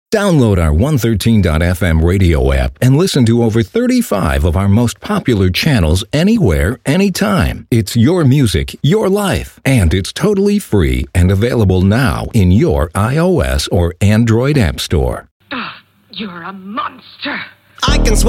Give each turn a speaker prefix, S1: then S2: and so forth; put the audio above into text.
S1: Download our 113.fm radio app and listen to over 35 of our most popular channels anywhere, anytime. It's your music, your life, and it's totally free and available now in your iOS or Android app store.
S2: You're a monster.
S3: I can